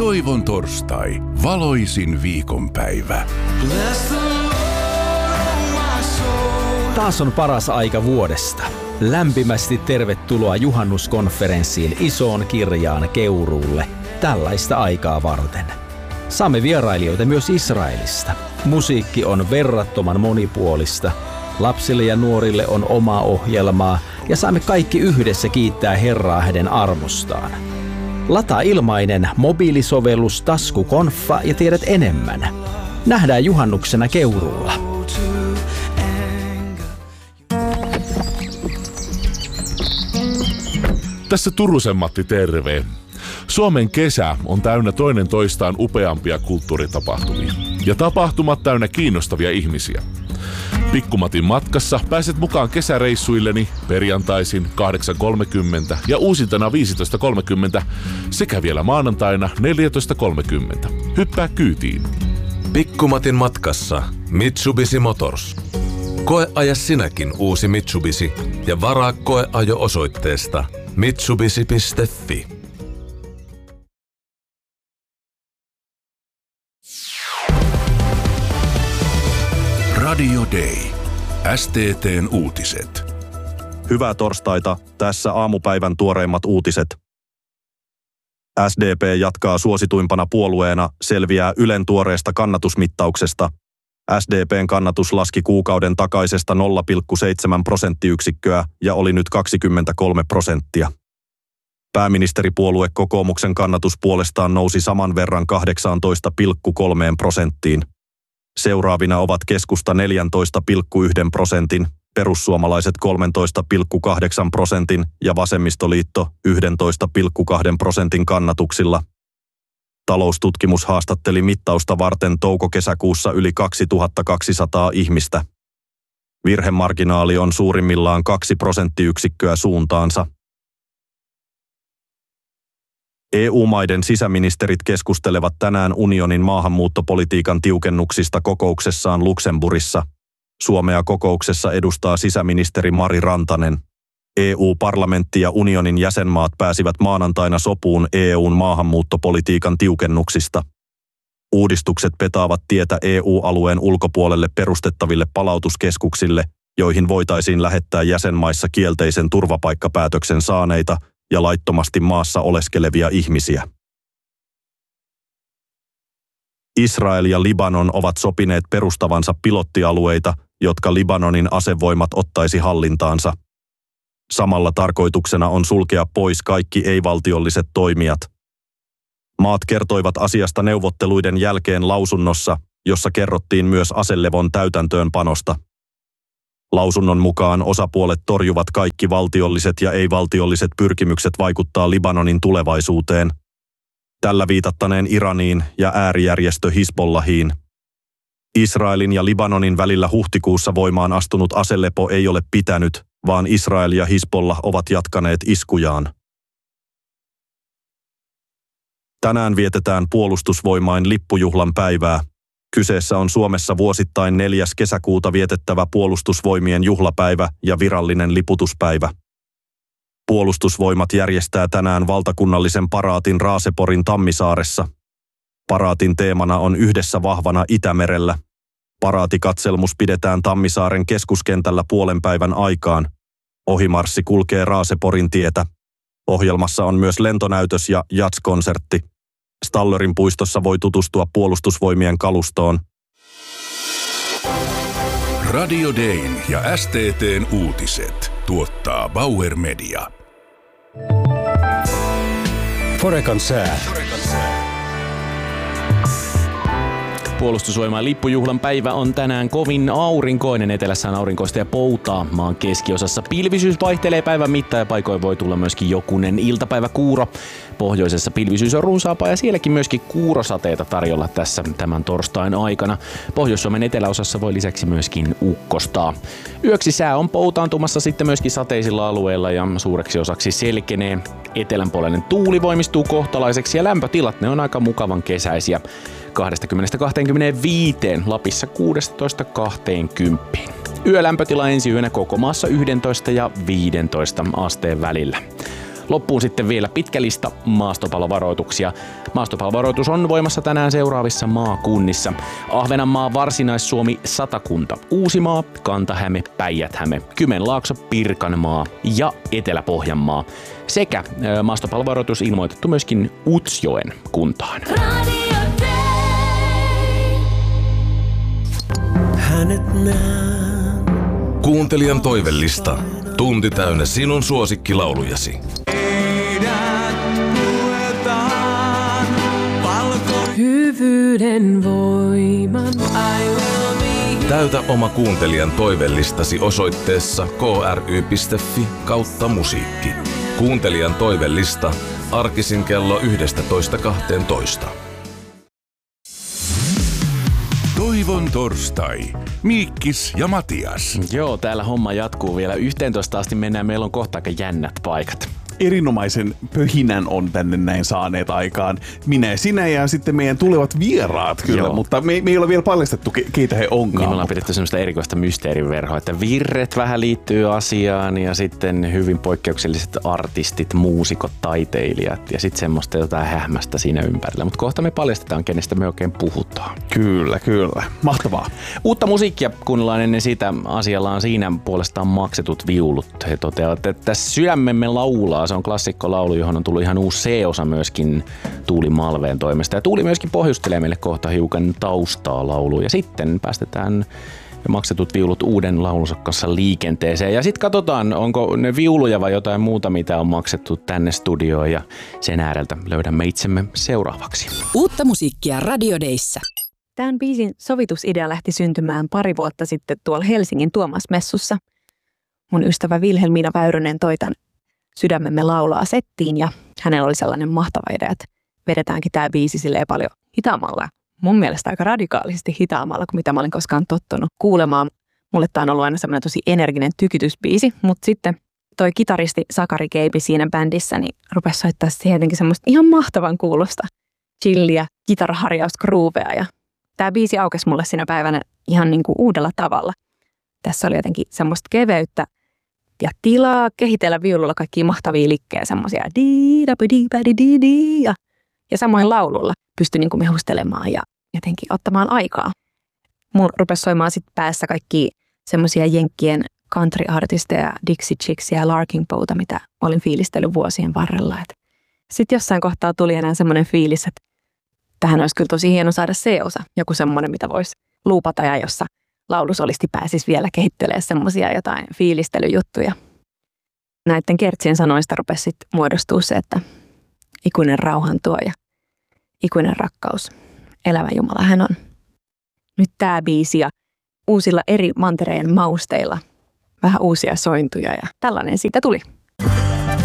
Toivon torstai, valoisin viikonpäivä. Taas on paras aika vuodesta. Lämpimästi tervetuloa juhannuskonferenssiin Isoon Kirjaan Keuruulle tällaista aikaa varten. Saamme vierailijoita myös Israelista. Musiikki on verrattoman monipuolista. Lapsille ja nuorille on omaa ohjelmaa ja saamme kaikki yhdessä kiittää Herraa hänen armostaan. Lataa ilmainen mobiilisovellus Taskukonfa ja tiedät enemmän. Nähdään juhannuksena Keuruulla. Tässä Turusen Matti, terve. Suomen kesä on täynnä toinen toistaan upeampia kulttuuritapahtumia. Ja tapahtumat täynnä kiinnostavia ihmisiä. Pikkumatin matkassa pääset mukaan kesäreissuilleni perjantaisin 8.30 ja uusintana 15.30 sekä vielä maanantaina 14.30. Hyppää kyytiin. Pikkumatin matkassa Mitsubishi Motors. Koeaja sinäkin uusi Mitsubishi ja varaa koeajo osoitteesta mitsubishi.fi. Radio Day. STT:n uutiset. Hyvää torstaita, tässä aamupäivän tuoreimmat uutiset. SDP jatkaa suosituimpana puolueena, selviää Ylen tuoreesta kannatusmittauksesta. SDP:n kannatus laski kuukauden takaisesta 0,7 prosenttiyksikköä ja oli nyt 23%. Pääministeripuolue Kokoomuksen kannatus puolestaan nousi saman verran 18,3%. Seuraavina ovat keskusta 14,1%, perussuomalaiset 13,8% ja vasemmistoliitto 11,2% kannatuksilla. Taloustutkimus haastatteli mittausta varten touko-kesäkuussa yli 2200 ihmistä. Virhemarginaali on suurimmillaan 2 prosenttiyksikköä suuntaansa. EU-maiden sisäministerit keskustelevat tänään unionin maahanmuuttopolitiikan tiukennuksista kokouksessaan Luxemburgissa. Suomea kokouksessa edustaa sisäministeri Mari Rantanen. EU-parlamentti ja unionin jäsenmaat pääsivät maanantaina sopuun EUn maahanmuuttopolitiikan tiukennuksista. Uudistukset petaavat tietä EU-alueen ulkopuolelle perustettaville palautuskeskuksille, joihin voitaisiin lähettää jäsenmaissa kielteisen turvapaikkapäätöksen saaneita ja laittomasti maassa oleskelevia ihmisiä. Israel ja Libanon ovat sopineet perustavansa pilottialueita, jotka Libanonin asevoimat ottaisi hallintaansa. Samalla tarkoituksena on sulkea pois kaikki ei-valtiolliset toimijat. Maat kertoivat asiasta neuvotteluiden jälkeen lausunnossa, jossa kerrottiin myös aselevon täytäntöönpanosta. Lausunnon mukaan osapuolet torjuvat kaikki valtiolliset ja ei-valtiolliset pyrkimykset vaikuttaa Libanonin tulevaisuuteen. Tällä viitattaneen Iraniin ja äärijärjestö Hizbollahiin. Israelin ja Libanonin välillä huhtikuussa voimaan astunut aselepo ei ole pitänyt, vaan Israel ja Hizbollah ovat jatkaneet iskujaan. Tänään vietetään puolustusvoimain lippujuhlan päivää. Kyseessä on Suomessa vuosittain 4. kesäkuuta vietettävä puolustusvoimien juhlapäivä ja virallinen liputuspäivä. Puolustusvoimat järjestää tänään valtakunnallisen paraatin Raaseporin Tammisaaressa. Paraatin teemana on Yhdessä vahvana Itämerellä. Paraatikatselmus pidetään Tammisaaren keskuskentällä puolen päivän aikaan. Ohimarssi kulkee Raaseporin tietä. Ohjelmassa on myös lentonäytös ja jazz-konsertti. Stallerin puistossa voi tutustua puolustusvoimien kalustoon. Radio Dayn ja STT:n uutiset tuottaa Bauer Media. Forekan sää. Puolustusvoimain lippujuhlan päivä on tänään kovin aurinkoinen. Etelässä on aurinkoista ja poutaa. Maan keskiosassa pilvisyys vaihtelee päivän mittaan ja paikoin voi tulla myöskin jokunen iltapäiväkuuro. Pohjoisessa pilvisyys on runsaampaa ja sielläkin myöskin kuurosateita tarjolla tässä tämän torstain aikana. Pohjois-Suomen eteläosassa voi lisäksi myöskin ukkostaa. Yöksi sää on poutaantumassa sitten myöskin sateisilla alueilla ja suureksi osaksi selkenee. Etelänpuoleinen tuuli voimistuu kohtalaiseksi ja lämpötilat ne on aika mukavan kesäisiä. 20–25, Lapissa 16–20. Yölämpötila ensi yönä koko maassa 11 ja 15 asteen välillä. Loppuun sitten vielä pitkä lista maastopalovaroituksia. Maastopalovaroitus on voimassa tänään seuraavissa maakunnissa. Ahvenanmaa, Varsinais-Suomi, Satakunta, Uusimaa, Kanta-Häme, Päijät-Häme, Kymenlaakso, Pirkanmaa ja Etelä-Pohjanmaa. Sekä maastopalovaroitus ilmoitettu myöskin Utsjoen kuntaan. Kuuntelijan toivellista. Tunti täynnä sinun suosikkilaulujasi. Hyvyyden voiman. Täytä oma kuuntelijan toivellistasi osoitteessa kry.fi/musiikki. Kuuntelijan toivellista arkisin kello 11.12. Toivon torstai. Miikkis ja Matias. Joo, täällä homma jatkuu vielä 11 asti mennään. Meillä on kohta aika jännät paikat. Erinomaisen pöhinän on tänne näin saaneet aikaan. Minä ja sinä ja sitten meidän tulevat vieraat kyllä, Joo. mutta me ei ole vielä paljastettu, keitä he onkaan. Niin me ollaan pidetty semmoista erikoista mysteeriverhoa, että virret vähän liittyy asiaan ja sitten hyvin poikkeukselliset artistit, muusikot, taiteilijat ja sitten semmoista jotain hähmästä siinä ympärillä. Mutta kohta me paljastetaan, kenestä me oikein puhutaan. Kyllä. Mahtavaa. Uutta musiikkia kuunnellaan ennen sitä. Asialla on siinä puolestaan maksetut viulut. He toteavat, että Sydämemme laulaa. Se on klassikkolaulu, johon on tullut ihan uusi C-osa myöskin Tuuli Malveen toimesta. Ja Tuuli myöskin pohjustelee meille kohta hiukan taustaa lauluun. Ja sitten päästetään maksetut viulut uuden laulunsa kanssa liikenteeseen. Ja sitten katsotaan, onko ne viuluja vai jotain muuta, mitä on maksettu tänne studioon. Ja sen ääreltä löydämme itsemme seuraavaksi. Uutta musiikkia Radio Dayssä. Tämän biisin sovitusidea lähti syntymään pari vuotta sitten tuolla Helsingin Tuomas-messussa. Mun ystävä Vilhelmiina Väyrynen toi tämän Sydämemme laulaa settiin ja hänellä oli sellainen mahtava idea, että vedetäänkin tämä biisi silleen paljon hitaammalla. Mun mielestä aika radikaalisesti hitaammalla kuin mitä mä olin koskaan tottunut kuulemaan. Mulle tämä on ollut aina semmoinen tosi energinen tykytysbiisi, mutta sitten toi kitaristi Sakari Keipi siinä bändissä niin rupesi soittaa siihen jotenkin semmoista ihan mahtavan kuulosta chilliä, kitaraharjausgruuvea ja tämä biisi aukesi mulle siinä päivänä ihan niin kuin uudella tavalla. Tässä oli jotenkin semmoista keveyttä ja tilaa kehitellä viululla kaikkia mahtavia likkejä, semmoisia ja samoin laululla pystyi niin kuin mehustelemaan ja jotenkin ottamaan aikaa. Mulla rupesi soimaan sitten päässä kaikki semmoisia jenkkien country-artisteja, Dixie Chicksia ja Larkin Bowta, mitä olin fiilistellyt vuosien varrella. Sitten jossain kohtaa tuli enää semmoinen fiilis, että tähän olisi kyllä tosi hieno saada C-osa, joku semmoinen, mitä voisi luupata ja jossa laulusolisti pääsisi vielä kehittelemään semmoisia jotain fiilistelyjuttuja. Näiden kertsien sanoista rupesi sitten muodostua se, että ikuinen rauhan tuoja, ikuinen rakkaus, elävä Jumala hän on. Nyt tämä biisi ja uusilla eri mantereen mausteilla vähän uusia sointuja ja tällainen siitä tuli.